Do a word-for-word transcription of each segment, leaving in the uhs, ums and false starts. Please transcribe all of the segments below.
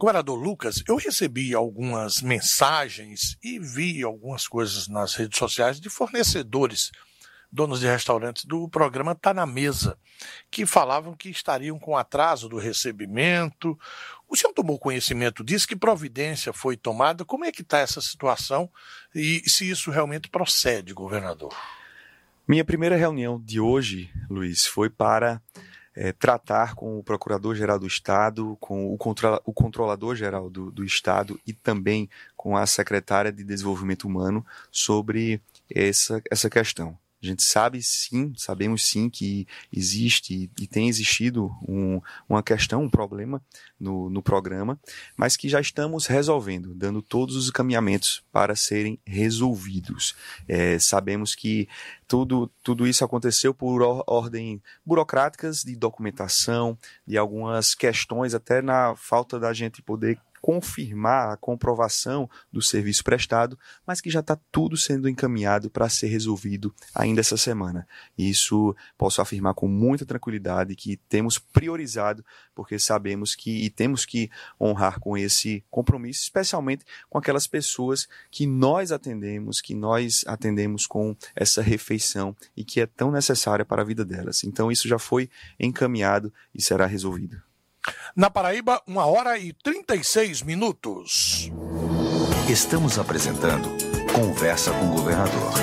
Governador Lucas, eu recebi algumas mensagens e vi algumas coisas nas redes sociais de fornecedores, donos de restaurantes do programa Tá na Mesa, que falavam que estariam com atraso do recebimento. O senhor tomou conhecimento disso? Que providência foi tomada? Como é que está essa situação e se isso realmente procede, governador? Minha primeira reunião de hoje, Luiz, foi para é, tratar com o Procurador-Geral do Estado, com o, controla, o Controlador-Geral do, do Estado e também com a Secretária de Desenvolvimento Humano sobre essa, essa questão. A gente sabe sim, sabemos sim que existe e tem existido um, uma questão, um problema no, no programa, mas que já estamos resolvendo, dando todos os encaminhamentos para serem resolvidos. É, sabemos que tudo, tudo isso aconteceu por or, ordem burocráticas de documentação, de algumas questões, até na falta da gente poder confirmar a comprovação do serviço prestado, mas que já está tudo sendo encaminhado para ser resolvido ainda essa semana. Isso posso afirmar com muita tranquilidade que temos priorizado, porque sabemos que e temos que honrar com esse compromisso, especialmente com aquelas pessoas que nós atendemos, que nós atendemos com essa refeição e que é tão necessária para a vida delas. Então isso já foi encaminhado e será resolvido. Na Paraíba, uma hora e trinta e seis minutos. Estamos apresentando Conversa com o Governador.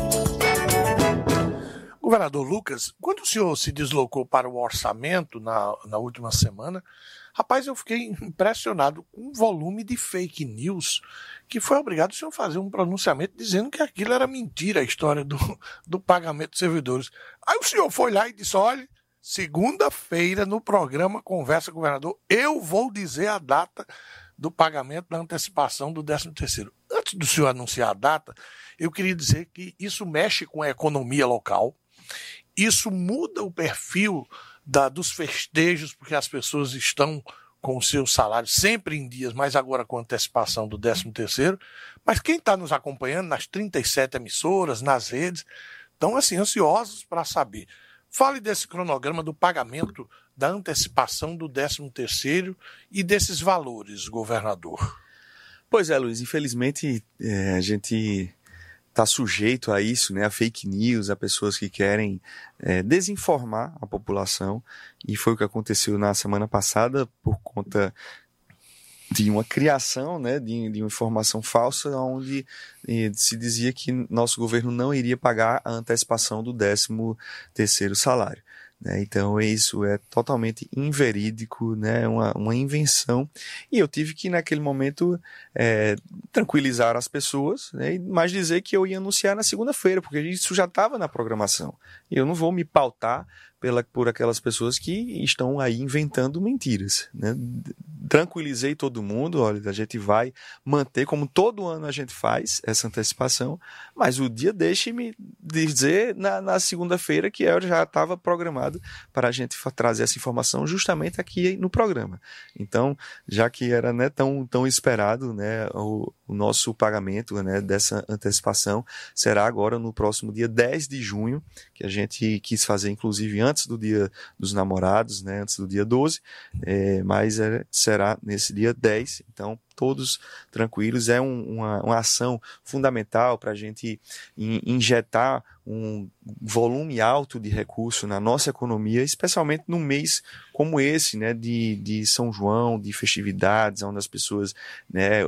Governador Lucas, quando o senhor se deslocou para o orçamento na, na última semana, rapaz, eu fiquei impressionado com o volume de fake news que foi obrigado o senhor a fazer um pronunciamento dizendo que aquilo era mentira, a história do, do pagamento dos servidores. Aí o senhor foi lá e disse, olha, segunda-feira, no programa Conversa com o Governador, eu vou dizer a data do pagamento da antecipação do décimo terceiro. Antes do senhor anunciar a data, eu queria dizer que isso mexe com a economia local, isso muda o perfil da, dos festejos, porque as pessoas estão com o seu salário sempre em dias, mas agora com antecipação do décimo terceiro. Mas quem está nos acompanhando nas trinta e sete emissoras, nas redes, estão assim, ansiosos para saber. Fale desse cronograma do pagamento da antecipação do décimo terceiro e desses valores, governador. Pois é, Luiz, infelizmente é, a gente está sujeito a isso, né, a fake news, a pessoas que querem é, desinformar a população, e foi o que aconteceu na semana passada por conta de uma criação, né, de, de uma informação falsa, onde eh, se dizia que nosso governo não iria pagar a antecipação do décimo terceiro salário. Né? Então isso é totalmente inverídico, né? uma, uma invenção, e eu tive que naquele momento é, tranquilizar as pessoas, né? Mas dizer que eu ia anunciar na segunda-feira, porque isso já estava na programação, e eu não vou me pautar Pela, por aquelas pessoas que estão aí inventando mentiras, né? Tranquilizei todo mundo, olha, a gente vai manter, como todo ano a gente faz, essa antecipação, mas o dia, deixe-me dizer, na, na segunda-feira, que eu já estava programado para a gente trazer essa informação justamente aqui no programa. Então, já que era, né, tão, tão esperado, né, o, o nosso pagamento, né, dessa antecipação, será agora no próximo dia dez de junho, que a gente quis fazer, inclusive, antes do dia dos namorados, né, antes do dia doze, é, mas é, será nesse dia dez, então todos tranquilos. É um, uma, uma ação fundamental para a gente in, injetar um volume alto de recurso na nossa economia, especialmente num mês como esse, né, de, de São João, de festividades, onde as pessoas, né,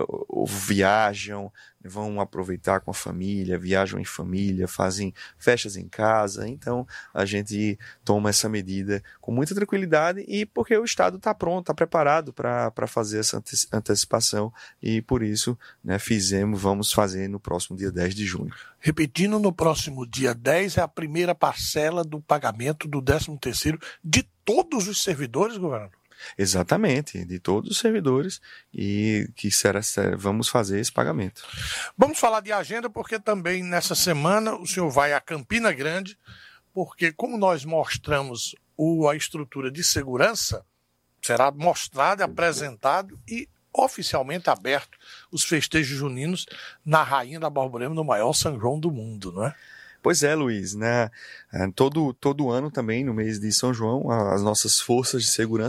viajam, vão aproveitar com a família, viajam em família, fazem festas em casa. Então a gente toma essa medida com muita tranquilidade, e porque o Estado está pronto, está preparado para fazer essa antecipação, e por isso, né, fizemos, vamos fazer no próximo dia dez de junho. Repetindo, no próximo dia dez é a primeira parcela do pagamento do décimo terceiro de todos os servidores, governador? Exatamente, de todos os servidores, e que será, será, vamos fazer esse pagamento. Vamos falar de agenda, porque também nessa semana o senhor vai a Campina Grande, porque como nós mostramos o, a estrutura de segurança, será mostrado, apresentado e oficialmente aberto os festejos juninos na Rainha da Borborema, no maior São João do mundo, não é? Pois é, Luiz, né? Todo, todo ano também, no mês de São João, as nossas forças de segurança